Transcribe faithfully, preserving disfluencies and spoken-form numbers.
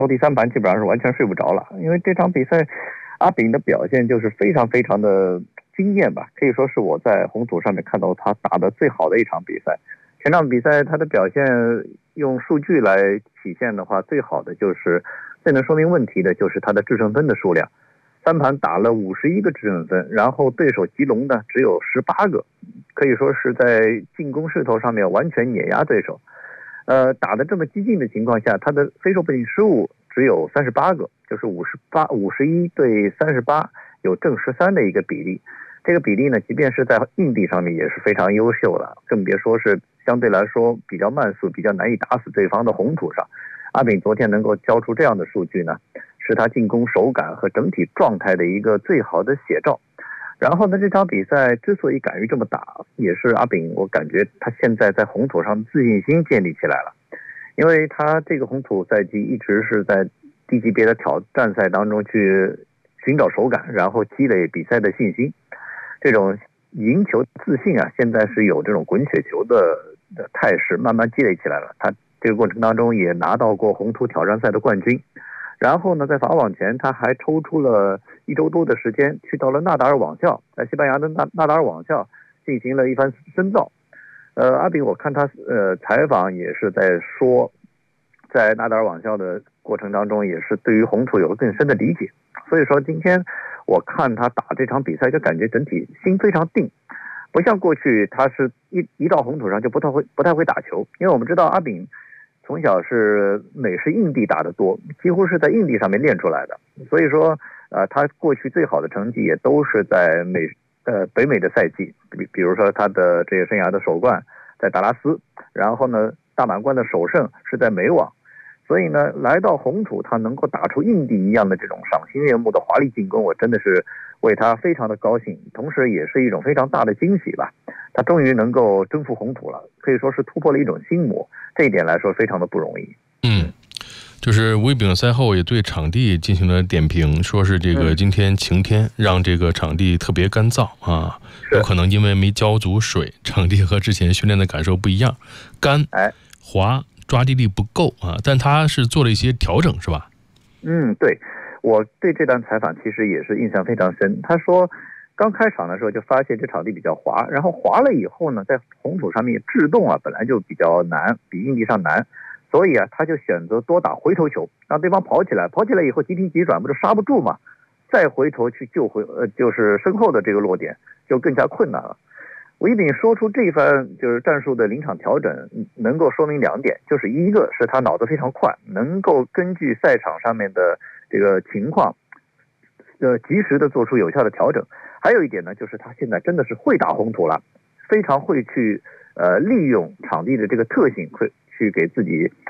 第三盘基本上是完全睡不着了，因为这场比赛阿炳的表现就是非常非常的惊艳吧，可以说是我在红土上面看到他打的最好的一场比赛。全场比赛他的表现用数据来体现的话，最好的就是最能说明问题的就是他的制胜分的数量，三盘打了五十一个制胜分，然后对手吉隆呢只有十八个，可以说是在进攻势头上面完全碾压对手。呃，打得这么激进的情况下，他的非手本性失误只有三十八个，就是五十八五十一对三十八，有正十三的一个比例。这个比例呢，即便是在硬地上面也是非常优秀了，更别说是相对来说比较慢速、比较难以打死对方的红土上。阿炳昨天能够交出这样的数据呢，是他进攻手感和整体状态的一个最好的写照。然后呢，这场比赛之所以敢于这么打，也是阿炳我感觉他现在在红土上自信心建立起来了，因为他这个红土赛季一直是在低级别的挑战赛当中去寻找手感，然后积累比赛的信心。这种赢球自信啊，现在是有这种滚雪球的的态势慢慢积累起来了。他这个过程当中也拿到过红土挑战赛的冠军。然后呢，在法网前他还抽出了一周多的时间，去到了纳达尔网校，在西班牙的纳纳达尔网校进行了一番深造。呃，阿炳我看他呃采访也是在说，在纳达尔网校的过程当中，也是对于红土有了更深的理解。所以说今天我看他打这场比赛，就感觉整体心非常定，不像过去他是一一到红土上就不太会不太会打球，因为我们知道阿炳从小是美式硬地打得多，几乎是在硬地上面练出来的，所以说呃，他过去最好的成绩也都是在美呃北美的赛季，比比如说他的职业生涯的首冠在达拉斯，然后呢大满贯的首胜是在美网。所以呢，来到红土，他能够打出硬地一样的这种赏心悦目的华丽进攻，我真的是为他非常的高兴，同时也是一种非常大的惊喜吧。他终于能够征服红土了，可以说是突破了一种心魔，这一点来说非常的不容易。 嗯，就是威炳赛后也对场地进行了点评，说是这个今天晴天，让这个场地特别干燥啊，有可能因为没浇足水，场地和之前训练的感受不一样，干、滑。抓地力不够啊，但他是做了一些调整，是吧？ 嗯，对，我对这段采访其实也是印象非常深。他说，刚开场的时候就发现这场地比较滑，然后滑了以后呢，在红土上面制动啊本来就比较难，比硬地上难，所以啊，他就选择多打回头球，让对方跑起来，跑起来以后急停急转，不是刹不住嘛，再回头去救回呃就是身后的这个落点，就更加困难了。威炳说出这番就是战术的临场调整，能够说明两点，就是一个是他脑子非常快，能够根据赛场上面的这个情况，呃，及时的做出有效的调整。还有一点呢，就是他现在真的是会打红土了，非常会去呃利用场地的这个特性，会去给自己